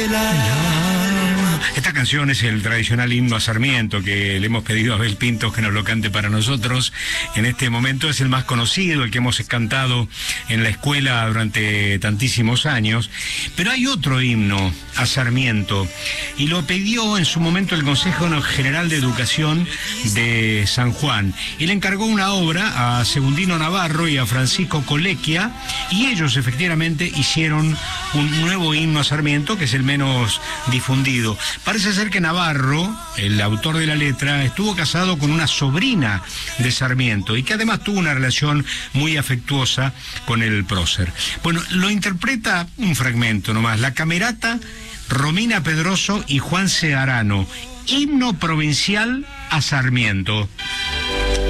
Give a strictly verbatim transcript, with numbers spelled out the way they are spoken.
Esta canción es el tradicional himno a Sarmiento que le hemos pedido a Abel Pintos que nos lo cante para nosotros. En este momento es el más conocido, el que hemos cantado en la escuela durante tantísimos años. Pero hay otro himno a Sarmiento y lo pidió en su momento el Consejo General de Educación de San Juan. Y le encargó una obra a Segundino Navarro y a Francisco Colequia y ellos efectivamente hicieron un nuevo himno a Sarmiento que es el menos difundido. Parece ser que Navarro, el autor de la letra, estuvo casado con una sobrina de Sarmiento y que además tuvo una relación muy afectuosa con el prócer. Bueno, lo interpreta un fragmento nomás, la Camerata, Romina Pedroso y Juan Searano, himno provincial a Sarmiento.